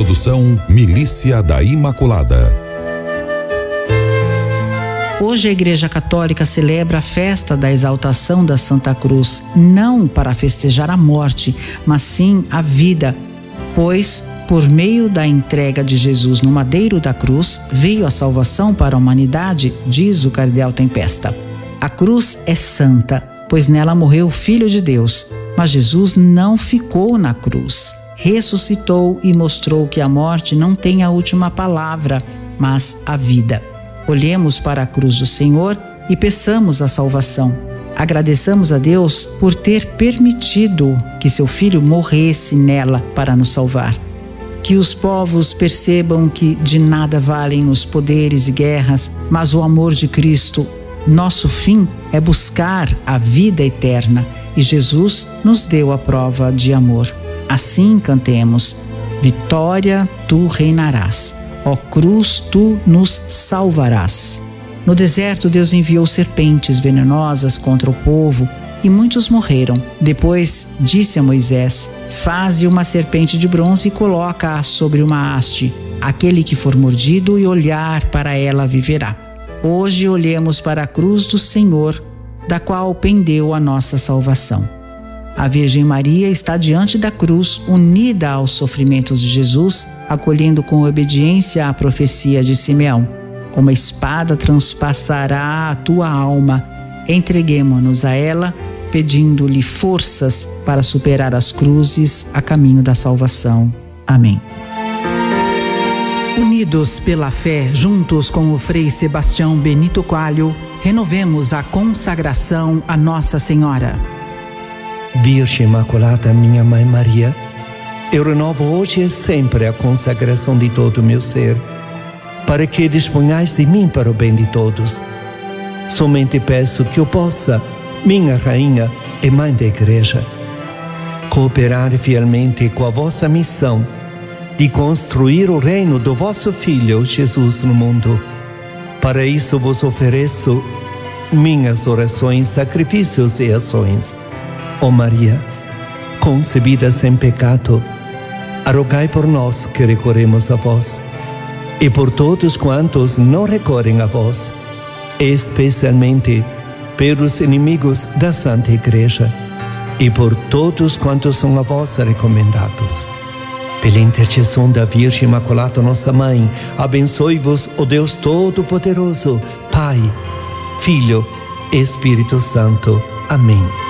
Produção Milícia da Imaculada. Hoje a Igreja Católica celebra a festa da exaltação da Santa Cruz, não para festejar a morte, mas sim a vida, pois, por meio da entrega de Jesus no madeiro da cruz, veio a salvação para a humanidade, diz o cardeal Tempesta. A cruz é santa, pois nela morreu o Filho de Deus, mas Jesus não ficou na cruz. Ressuscitou e mostrou que a morte não tem a última palavra, mas a vida. Olhemos para a cruz do Senhor e peçamos a salvação. Agradeçamos a Deus por ter permitido que seu Filho morresse nela para nos salvar. Que os povos percebam que de nada valem os poderes e guerras, mas o amor de Cristo. Nosso fim é buscar a vida eterna e Jesus nos deu a prova de amor. Assim cantemos: vitória, tu reinarás. Ó cruz, tu nos salvarás. No deserto, Deus enviou serpentes venenosas contra o povo e muitos morreram. Depois disse a Moisés: faze uma serpente de bronze e coloca-a sobre uma haste. Aquele que for mordido e olhar para ela viverá. Hoje olhemos para a cruz do Senhor, da qual pendeu a nossa salvação. A Virgem Maria está diante da cruz, unida aos sofrimentos de Jesus, acolhendo com obediência a profecia de Simeão. Como a espada transpassará a tua alma, entreguemo-nos a ela, pedindo-lhe forças para superar as cruzes a caminho da salvação. Amém. Unidos pela fé, juntos com o Frei Sebastião Benito Coelho, renovemos a consagração a Nossa Senhora. Virgem Imaculada, minha Mãe Maria, eu renovo hoje e sempre a consagração de todo o meu ser, para que disponhais de mim para o bem de todos. Somente peço que eu possa, minha Rainha e Mãe da Igreja, cooperar fielmente com a vossa missão de construir o reino do vosso Filho, Jesus, no mundo. Para isso vos ofereço minhas orações, sacrifícios e ações. Ó Maria, concebida sem pecado, rogai por nós que recorremos a vós, e por todos quantos não recorrem a vós, especialmente pelos inimigos da Santa Igreja, e por todos quantos são a vós recomendados. Pela intercessão da Virgem Imaculada, nossa Mãe, abençoe-vos o Deus Todo-Poderoso, Pai, Filho e Espírito Santo. Amém.